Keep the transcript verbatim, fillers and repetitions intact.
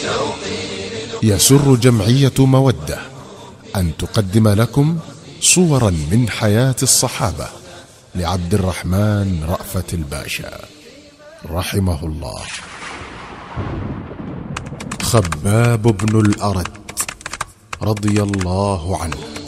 يسر جمعية مودة أن تقدم لكم صورا من حياة الصحابة لعبد الرحمن رأفت الباشا رحمه الله. خباب بن الأرت رضي الله عنه